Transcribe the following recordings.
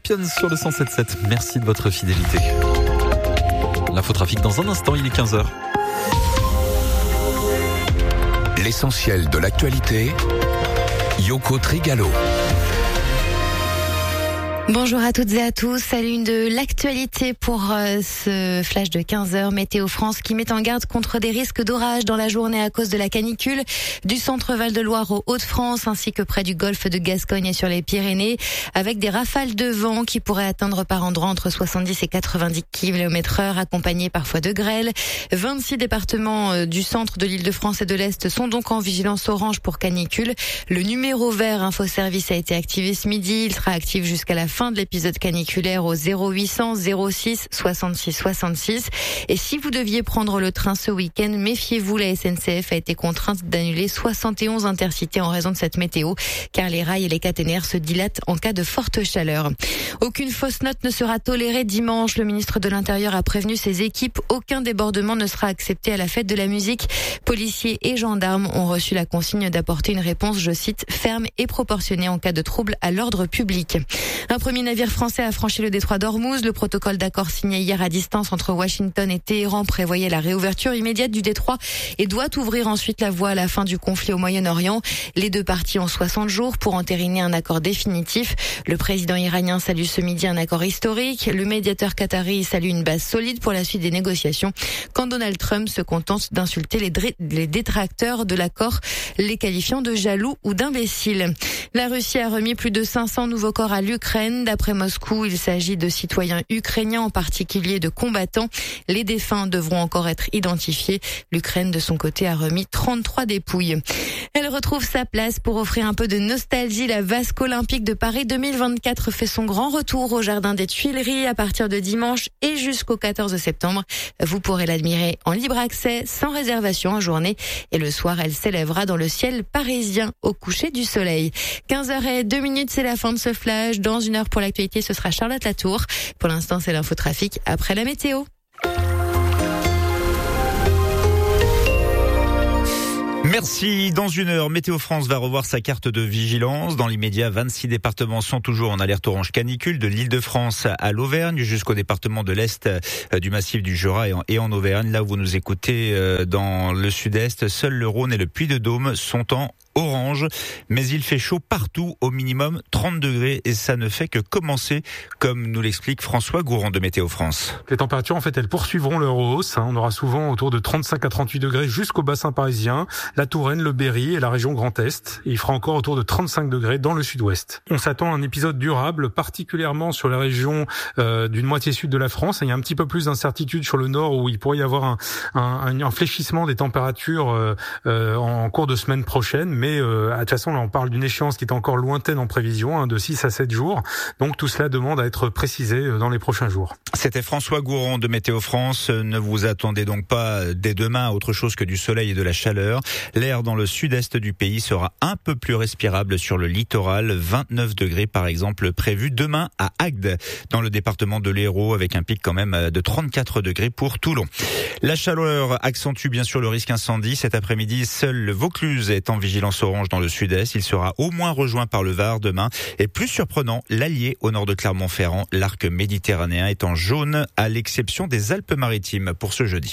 Scorpions sur le 107.7. Merci de votre fidélité. L'infotrafic dans un instant, il est 15h. L'essentiel de l'actualité, Yoko Trigalo. Bonjour à toutes et à tous, à l'une de l'actualité pour ce flash de 15h, Météo France qui met en garde contre des risques d'orage dans la journée à cause de la canicule du centre Val-de-Loire aux Hauts-de-France ainsi que près du golfe de Gascogne et sur les Pyrénées avec des rafales de vent qui pourraient atteindre par endroits entre 70 et 90 km/h accompagnées parfois de grêle. 26 départements du centre de l'Île-de-France et de l'Est sont donc en vigilance orange pour canicule. Le numéro vert InfoService a été activé ce midi, il sera actif jusqu'à la fin de l'épisode caniculaire au 0800 06 66 66. Et si vous deviez prendre le train ce week-end, méfiez-vous, la SNCF a été contrainte d'annuler 71 intercités en raison de cette météo, car les rails et les caténaires se dilatent en cas de forte chaleur. Aucune fausse note ne sera tolérée dimanche. Le ministre de l'Intérieur a prévenu ses équipes. Aucun débordement ne sera accepté à la fête de la musique. Policiers et gendarmes ont reçu la consigne d'apporter une réponse, je cite, ferme et proportionnée en cas de trouble à l'ordre public. Un premier navire français a franchi le détroit d'Ormuz. Le protocole d'accord signé hier à distance entre Washington et Téhéran prévoyait la réouverture immédiate du détroit et doit ouvrir ensuite la voie à la fin du conflit au Moyen-Orient. Les deux parties ont 60 jours pour entériner un accord définitif. Le président iranien salue ce midi un accord historique. Le médiateur qatari salue une base solide pour la suite des négociations. Quand Donald Trump se contente d'insulter les détracteurs de l'accord, les qualifiant de jaloux ou d'imbéciles. La Russie a remis plus de 500 nouveaux corps à l'Ukraine. D'après Moscou, il s'agit de citoyens ukrainiens, en particulier de combattants. Les défunts devront encore être identifiés. L'Ukraine, de son côté, a remis 33 dépouilles. Elle retrouve sa place pour offrir un peu de nostalgie. La Vasque olympique de Paris 2024 fait son grand retour au Jardin des Tuileries à partir de dimanche et jusqu'au 14 septembre. Vous pourrez l'admirer en libre accès, sans réservation en journée. Et le soir, elle s'élèvera dans le ciel parisien au coucher du soleil. 15h02, c'est la fin de ce flash. Dans une heure pour l'actualité, ce sera Charlotte Latour. Pour l'instant, c'est l'infotrafic après la météo. Merci. Dans une heure, Météo France va revoir sa carte de vigilance. Dans l'immédiat, 26 départements sont toujours en alerte orange canicule, de l'Île-de-France à l'Auvergne jusqu'au département de l'Est du massif du Jura et en Auvergne. Là où vous nous écoutez dans le sud-est, seuls le Rhône et le Puy-de-Dôme sont en orange, mais il fait chaud partout, au minimum 30 degrés, et ça ne fait que commencer, comme nous l'explique François Gourand de Météo France. Les températures, en fait, elles poursuivront leur hausse. On aura souvent autour de 35 à 38 degrés jusqu'au bassin parisien, la Touraine, le Berry et la région Grand Est. Et il fera encore autour de 35 degrés dans le sud-ouest. On s'attend à un épisode durable, particulièrement sur la région d'une moitié sud de la France. Il y a un petit peu plus d'incertitude sur le nord, où il pourrait y avoir un fléchissement des températures en cours de semaine prochaine, mais de toute façon, là, on parle d'une échéance qui est encore lointaine en prévision, de 6 à 7 jours. Donc, tout cela demande à être précisé dans les prochains jours. C'était François Gourand de Météo France. Ne vous attendez donc pas dès demain à autre chose que du soleil et de la chaleur. L'air dans le sud-est du pays sera un peu plus respirable sur le littoral. 29 degrés, par exemple, prévu demain à Agde, dans le département de l'Hérault, avec un pic quand même de 34 degrés pour Toulon. La chaleur accentue bien sûr le risque incendie. Cet après-midi, seul le Vaucluse est en vigilance orange dans le sud-est. Il sera au moins rejoint par le Var demain. Et plus surprenant, l'Allier au nord de Clermont-Ferrand, l'arc méditerranéen est en jaune, à l'exception des Alpes-Maritimes pour ce jeudi.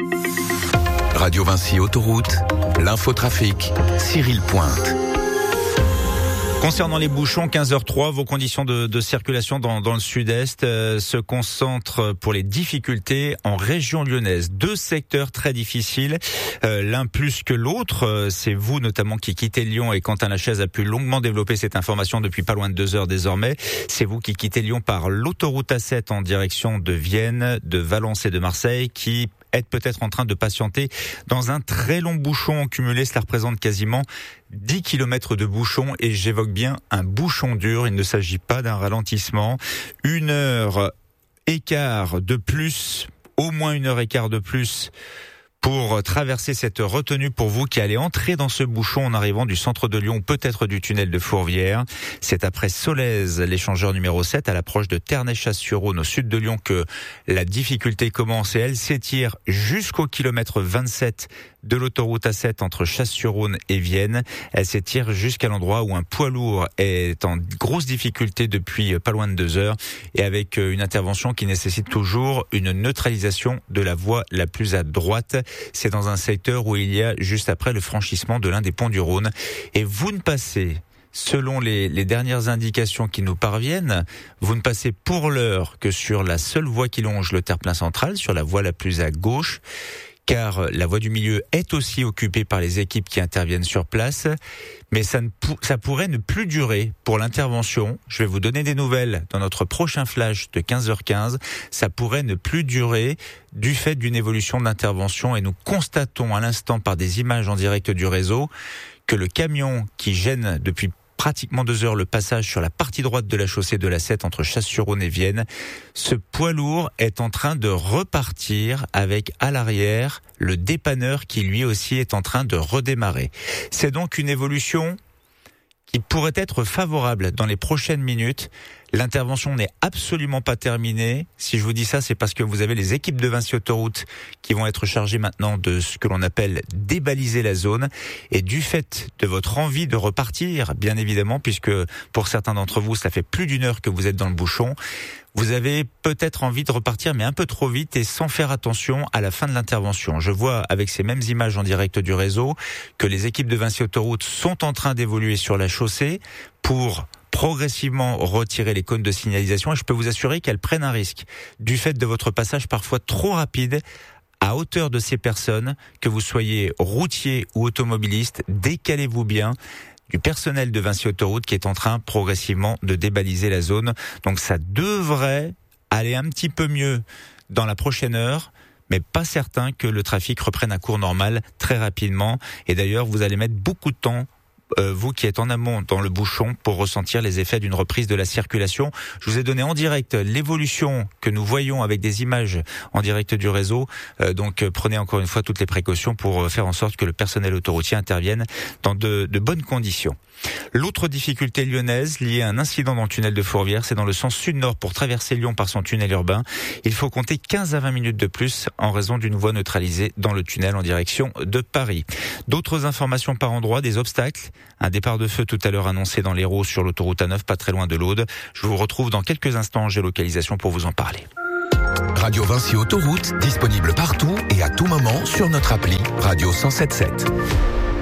Radio Vinci Autoroute, l'infotrafic, Cyril Pointe. Concernant les bouchons, 15h03, vos conditions de circulation dans le sud-est se concentrent pour les difficultés en région lyonnaise. Deux secteurs très difficiles, l'un plus que l'autre. C'est vous notamment qui quittez Lyon, et Quentin Lachaise a pu longuement développer cette information depuis pas loin de 2 heures désormais. C'est vous qui quittez Lyon par l'autoroute A7 en direction de Vienne, de Valence et de Marseille, qui êtes peut-être en train de patienter dans un très long bouchon cumulé. Cela représente quasiment 10 km de bouchon, et j'évoque bien un bouchon dur. Il ne s'agit pas d'un ralentissement. 1 heure et quart de plus, au moins 1 heure et quart de plus pour traverser cette retenue pour vous qui allez entrer dans ce bouchon en arrivant du centre de Lyon, peut-être du tunnel de Fourvière. C'est après Solèze, l'échangeur numéro 7, à l'approche de Ternay-Chasse-sur-Rhône, au sud de Lyon, que la difficulté commence, et elle s'étire jusqu'au kilomètre 27 de l'autoroute A7 entre Chasse-sur-Rhône et Vienne. Elle s'étire jusqu'à l'endroit où un poids lourd est en grosse difficulté depuis pas loin de 2 heures et avec une intervention qui nécessite toujours une neutralisation de la voie la plus à droite. C'est dans un secteur où il y a juste après le franchissement de l'un des ponts du Rhône. Et vous ne passez, selon les dernières indications qui nous parviennent, vous ne passez pour l'heure que sur la seule voie qui longe le terre-plein central, sur la voie la plus à gauche, car la voie du milieu est aussi occupée par les équipes qui interviennent sur place. Mais ça pourrait ne plus durer pour l'intervention. Je vais vous donner des nouvelles dans notre prochain flash de 15h15. Ça pourrait ne plus durer du fait d'une évolution de l'intervention et nous constatons à l'instant par des images en direct du réseau que le camion qui gêne depuis pratiquement 2 heures le passage sur la partie droite de la chaussée de la 7 entre Chasse-sur-Rhône et Vienne, ce poids lourd est en train de repartir avec à l'arrière le dépanneur qui lui aussi est en train de redémarrer. C'est donc une évolution qui pourrait être favorable dans les prochaines minutes. L'intervention n'est absolument pas terminée. Si je vous dis ça, c'est parce que vous avez les équipes de Vinci Autoroute qui vont être chargées maintenant de ce que l'on appelle débaliser la zone. Et du fait de votre envie de repartir, bien évidemment, puisque pour certains d'entre vous, ça fait plus d'1 heure que vous êtes dans le bouchon, vous avez peut-être envie de repartir, mais un peu trop vite et sans faire attention à la fin de l'intervention. Je vois avec ces mêmes images en direct du réseau que les équipes de Vinci Autoroute sont en train d'évoluer sur la chaussée pour progressivement retirer les cônes de signalisation et je peux vous assurer qu'elles prennent un risque du fait de votre passage parfois trop rapide à hauteur de ces personnes, que vous soyez routier ou automobiliste. Décalez-vous bien du personnel de Vinci Autoroute qui est en train progressivement de débaliser la zone. Donc ça devrait aller un petit peu mieux dans la prochaine heure, mais pas certain que le trafic reprenne un cours normal très rapidement. Et d'ailleurs, vous allez mettre beaucoup de temps, vous qui êtes en amont dans le bouchon, pour ressentir les effets d'une reprise de la circulation. Je vous ai donné en direct l'évolution que nous voyons avec des images en direct du réseau. Donc prenez encore une fois toutes les précautions pour faire en sorte que le personnel autoroutier intervienne dans de bonnes conditions. L'autre difficulté lyonnaise liée à un incident dans le tunnel de Fourvière, c'est dans le sens sud-nord pour traverser Lyon par son tunnel urbain. Il faut compter 15 à 20 minutes de plus en raison d'une voie neutralisée dans le tunnel en direction de Paris. D'autres informations par endroit, des obstacles. Un départ de feu tout à l'heure annoncé dans l'Hérault sur l'autoroute A9, pas très loin de l'Aude. Je vous retrouve dans quelques instants en géolocalisation pour vous en parler. Radio Vinci Autoroute, disponible partout et à tout moment sur notre appli Radio 107.7.